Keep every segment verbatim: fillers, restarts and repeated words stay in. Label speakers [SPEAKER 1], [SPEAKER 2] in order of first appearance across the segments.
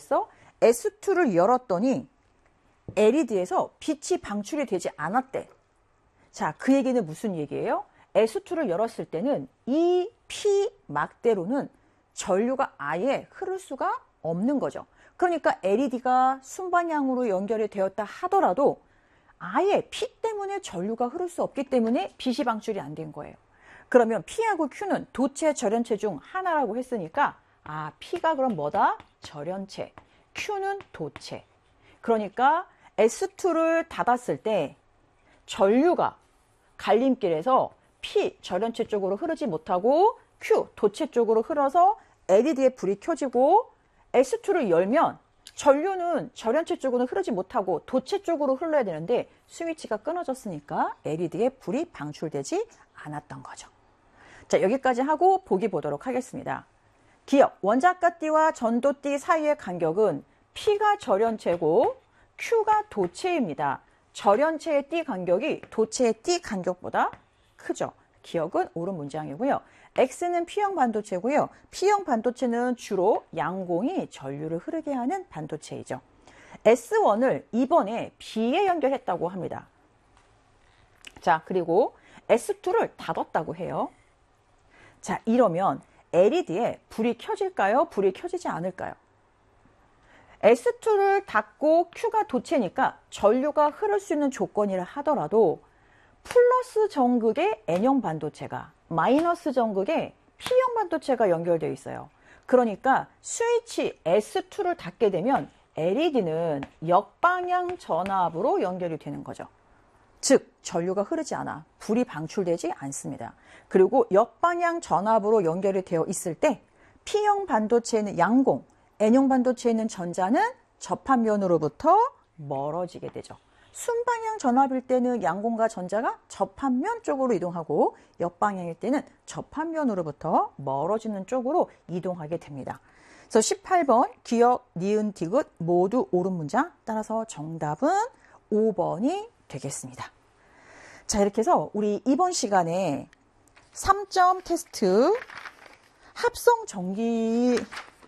[SPEAKER 1] 됐어? 에스 투를 열었더니 엘이디에서 빛이 방출이 되지 않았대. 자, 그 얘기는 무슨 얘기예요? 에스 투를 열었을 때는 이 P 막대로는 전류가 아예 흐를 수가 없는 거죠. 그러니까 엘이디가 순방향으로 연결이 되었다 하더라도 아예 P 때문에 전류가 흐를 수 없기 때문에 빛이 방출이 안 된 거예요. 그러면 P하고 Q는 도체, 절연체 중 하나라고 했으니까 아, P가 그럼 뭐다? 절연체, Q는 도체. 그러니까 에스 투를 닫았을 때 전류가 갈림길에서 P, 절연체 쪽으로 흐르지 못하고 Q, 도체 쪽으로 흘러서 엘이디에 불이 켜지고 에스 투를 열면 전류는 절연체 쪽으로 흐르지 못하고 도체 쪽으로 흘러야 되는데 스위치가 끊어졌으니까 엘이디에 불이 방출되지 않았던 거죠. 자, 여기까지 하고 보기 보도록 하겠습니다. 기억, 원자가띠와 전도띠 사이의 간격은 P가 절연체고 Q가 도체입니다. 절연체의 띠 간격이 도체의 띠 간격보다 크죠. 기억은 옳은 문장이고요. X는 P형 반도체고요. P형 반도체는 주로 양공이 전류를 흐르게 하는 반도체이죠. 에스 원을 이번에 B에 연결했다고 합니다. 자, 그리고 에스 투를 닫았다고 해요. 자, 이러면 엘이디에 불이 켜질까요? 불이 켜지지 않을까요? 에스 투를 닫고 Q가 도체니까 전류가 흐를 수 있는 조건이라 하더라도 플러스 전극의 N형 반도체가 마이너스 전극의 P형 반도체가 연결되어 있어요. 그러니까 스위치 에스 투를 닫게 되면 엘이디는 역방향 전압으로 연결이 되는 거죠. 즉 전류가 흐르지 않아 불이 방출되지 않습니다. 그리고 역방향 전압으로 연결이 되어 있을 때 P형 반도체에는 양공, N형 반도체에 있는 전자는 접합면으로부터 멀어지게 되죠. 순방향 전압일 때는 양공과 전자가 접합면 쪽으로 이동하고 역방향일 때는 접합면으로부터 멀어지는 쪽으로 이동하게 됩니다. 그래서 십팔 번 기억, 니은, 디귿 모두 옳은 문장. 따라서 정답은 오 번이 되겠습니다. 자, 이렇게 해서 우리 이번 시간에 삼 점 테스트 합성 전기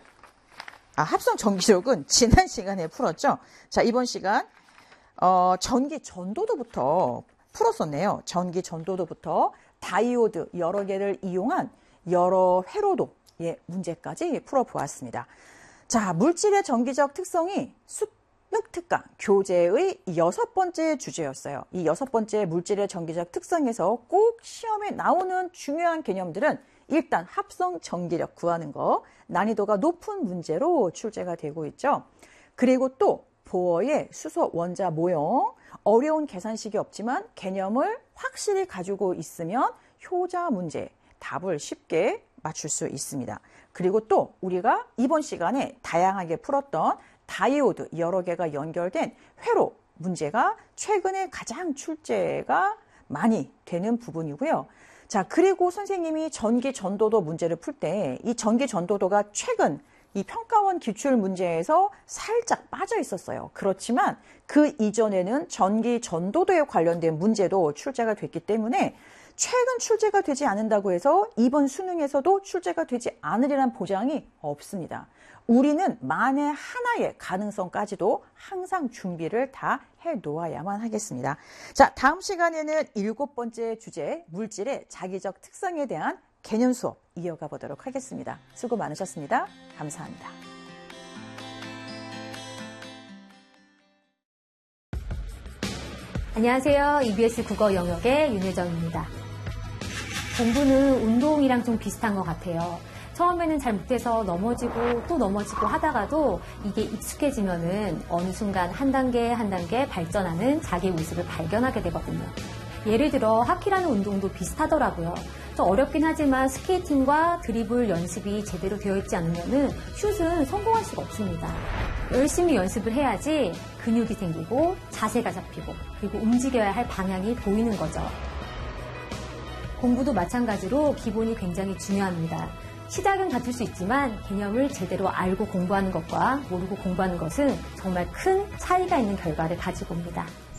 [SPEAKER 1] 아, 합성 전기력은 지난 시간에 풀었죠. 자, 이번 시간 어, 전기 전도도부터 풀었었네요. 전기 전도도부터 다이오드 여러 개를 이용한 여러 회로도의 문제까지 풀어보았습니다. 자, 물질의 전기적 특성이 수능 특강 교재의 여섯 번째 주제였어요. 이 여섯 번째 물질의 전기적 특성에서 꼭 시험에 나오는 중요한 개념들은 일단 합성 전기력 구하는 거, 난이도가 높은 문제로 출제가 되고 있죠. 그리고 또 보어의 수소 원자 모형, 어려운 계산식이 없지만 개념을 확실히 가지고 있으면 효자 문제, 답을 쉽게 맞출 수 있습니다. 그리고 또 우리가 이번 시간에 다양하게 풀었던 다이오드 여러 개가 연결된 회로 문제가 최근에 가장 출제가 많이 되는 부분이고요. 자, 그리고 선생님이 전기 전도도 문제를 풀 때 이 전기 전도도가 최근 이 평가원 기출 문제에서 살짝 빠져 있었어요. 그렇지만 그 이전에는 전기 전도도에 관련된 문제도 출제가 됐기 때문에 최근 출제가 되지 않는다고 해서 이번 수능에서도 출제가 되지 않으리란 보장이 없습니다. 우리는 만에 하나의 가능성까지도 항상 준비를 다 해놓아야만 하겠습니다. 자, 다음 시간에는 일곱 번째 주제 물질의 자기적 특성에 대한 개념 수업 이어가 보도록 하겠습니다. 수고 많으셨습니다. 감사합니다.
[SPEAKER 2] 안녕하세요. 이비에스 국어 영역의 윤혜정입니다. 공부는 운동이랑 좀 비슷한 것 같아요. 처음에는 잘 못해서 넘어지고 또 넘어지고 하다가도 이게 익숙해지면은 어느 순간 한 단계 한 단계 발전하는 자기의 모습을 발견하게 되거든요. 예를 들어 하키라는 운동도 비슷하더라고요. 좀 어렵긴 하지만 스케이팅과 드리블 연습이 제대로 되어 있지 않으면은 슛은 성공할 수가 없습니다. 열심히 연습을 해야지 근육이 생기고 자세가 잡히고 그리고 움직여야 할 방향이 보이는 거죠. 공부도 마찬가지로 기본이 굉장히 중요합니다. 시작은 같을 수 있지만 개념을 제대로 알고 공부하는 것과 모르고 공부하는 것은 정말 큰 차이가 있는 결과를 가지고 옵니다.